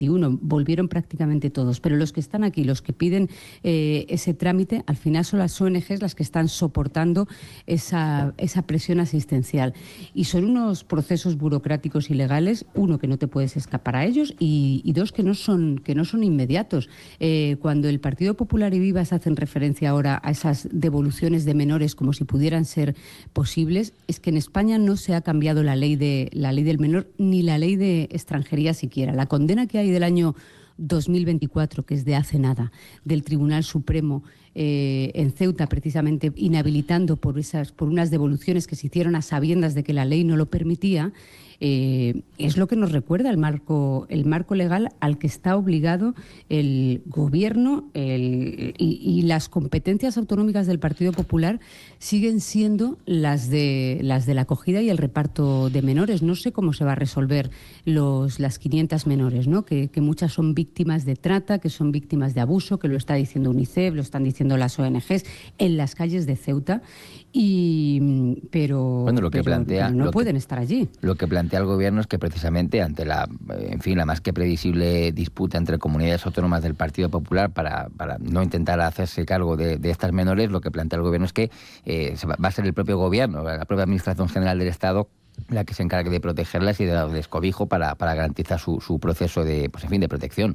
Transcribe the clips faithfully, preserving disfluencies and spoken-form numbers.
volvieron prácticamente todos, pero los que están aquí, los que piden eh, ese trámite, al final son las O N Ges las que están soportando esa, esa presión asistencial. Y son unos procesos burocráticos y legales, uno, que no te puedes escapar a ellos, y, y dos, que no son, que no son inmediatos. Eh, cuando el Partido Popular y Vivas hacen referencia ahora a esas devoluciones de menores como si pudieran ser posibles, es que en España no se ha cambiado la ley de la ley del menor ni la ley de extranjería siquiera. La condena que hay del año dos mil veinticuatro, que es de hace nada, del Tribunal Supremo eh, en Ceuta, precisamente inhabilitando por esas por unas devoluciones que se hicieron a sabiendas de que la ley no lo permitía, eh, es lo que nos recuerda el marco el marco legal al que está obligado el gobierno, el, y, y las competencias autonómicas del Partido Popular siguen siendo las de las de la acogida y el reparto de menores. No sé cómo se va a resolver los las quinientas menores, ¿no? Que, que muchas son víctimas de trata, que son víctimas de abuso, que lo está diciendo UNICEF, lo están diciendo las O N Ges en las calles de Ceuta, y pero, bueno, lo que pero, plantea, pero no lo pueden que, estar allí. Lo que plantea el gobierno es que precisamente ante la, en fin, la más que previsible disputa entre comunidades autónomas del Partido Popular para, para no intentar hacerse cargo de, de estas menores, lo que plantea el gobierno es que eh, se va, va a ser el propio gobierno, la propia Administración General del Estado, la que se encargue de protegerlas y de darles cobijo para, para garantizar su, su proceso de, pues en fin, de protección.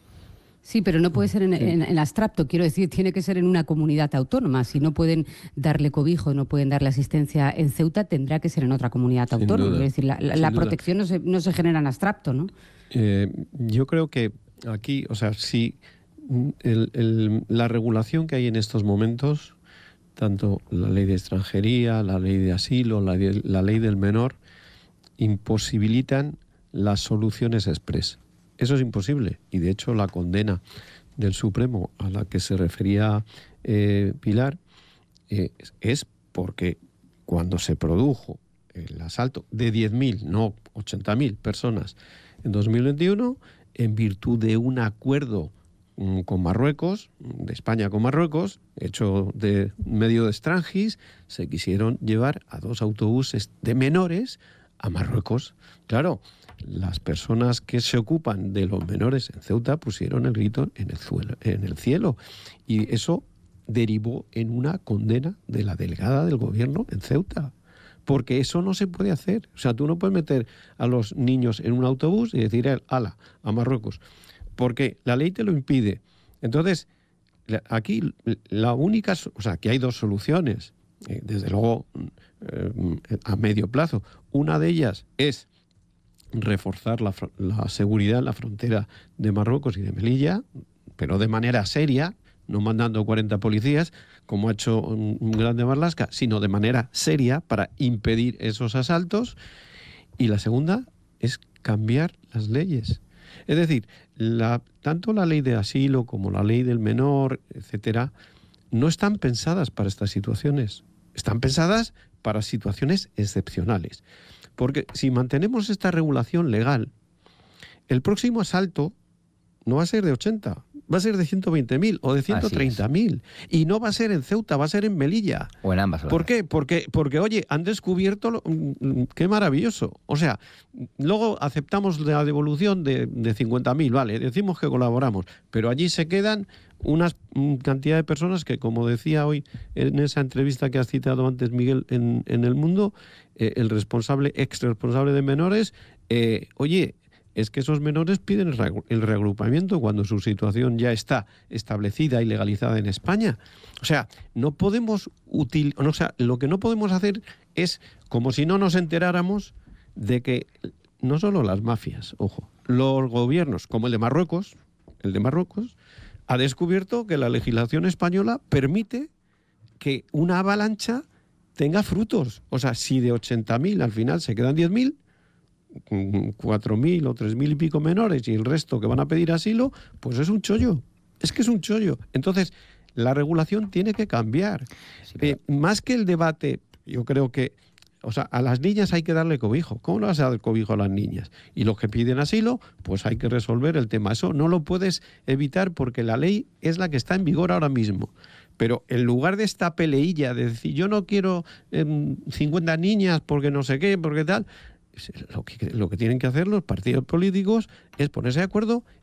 Sí, pero no puede ser en, en, en abstracto, quiero decir, tiene que ser en una comunidad autónoma. Si no pueden darle cobijo, no pueden darle asistencia en Ceuta, tendrá que ser en otra comunidad Sin autónoma. duda, Es decir, la, la, la protección no se, no se genera en abstracto, ¿no? Eh, yo creo que aquí, o sea, si el, el, la regulación que hay en estos momentos, tanto la ley de extranjería, la ley de asilo, la, de, la ley del menor, imposibilitan las soluciones express. Eso es imposible, y de hecho la condena del Supremo a la que se refería eh, Pilar eh, es porque cuando se produjo el asalto de diez mil, no ochenta mil personas en dos mil veintiuno, en virtud de un acuerdo mm, con Marruecos, de España con Marruecos, hecho de medio de Strangis, se quisieron llevar a dos autobuses de menores a Marruecos. Claro, las personas que se ocupan de los menores en Ceuta pusieron el grito en el, suelo, en el cielo, y eso derivó en una condena de la delegada del gobierno en Ceuta, porque eso no se puede hacer. O sea, tú no puedes meter a los niños en un autobús y decir, ala, a Marruecos, porque la ley te lo impide. Entonces, aquí la única, o sea, que hay dos soluciones, eh, desde luego eh, a medio plazo. Una de ellas es reforzar la, la seguridad en la frontera de Marruecos y de Melilla, pero de manera seria, no mandando cuarenta policías, como ha hecho un, un grande Marlaska, sino de manera seria para impedir esos asaltos. Y la segunda es cambiar las leyes. Es decir, la, tanto la ley de asilo como la ley del menor, etcétera, no están pensadas para estas situaciones. Están pensadas para situaciones excepcionales. Porque si mantenemos esta regulación legal, el próximo asalto no va a ser de ochenta, va a ser de ciento veinte mil o de ciento treinta mil. Y no va a ser en Ceuta, va a ser en Melilla. O en ambas. ¿Por qué? Porque, porque, oye, han descubierto, lo, qué maravilloso. O sea, luego aceptamos la devolución de, de cincuenta mil, vale, decimos que colaboramos, pero allí se quedan una cantidad de personas que, como decía hoy en esa entrevista que has citado antes, Miguel, en, en El Mundo, eh, el responsable, ex responsable de menores, eh, oye, es que esos menores piden el reagrupamiento cuando su situación ya está establecida y legalizada en España. O sea, no podemos util, o sea, lo que no podemos hacer es como si no nos enteráramos de que no solo las mafias, ojo, los gobiernos, como el de Marruecos, el de Marruecos, ha descubierto que la legislación española permite que una avalancha tenga frutos. O sea, si de ochenta mil al final se quedan diez mil, cuatro mil o tres mil y pico menores y el resto que van a pedir asilo, pues es un chollo. Es que es un chollo. Entonces, la regulación tiene que cambiar. Sí, eh, más que el debate, yo creo que, o sea, a las niñas hay que darle cobijo. ¿Cómo le vas a dar cobijo a las niñas? Y los que piden asilo, pues hay que resolver el tema. Eso no lo puedes evitar porque la ley es la que está en vigor ahora mismo. Pero en lugar de esta peleilla de decir, yo no quiero eh, cincuenta niñas porque no sé qué, porque tal, lo que, lo que tienen que hacer los partidos políticos es ponerse de acuerdo